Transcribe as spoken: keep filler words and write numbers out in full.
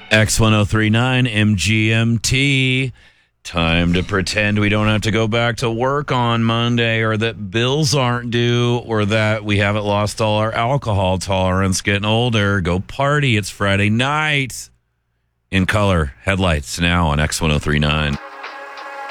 X ten thirty-nine M G M T. Time to pretend we don't have to go back to work on Monday, or that bills aren't due, or that we haven't lost all our alcohol tolerance getting older. Go party. It's Friday night. In color, headlights now on X ten thirty-nine.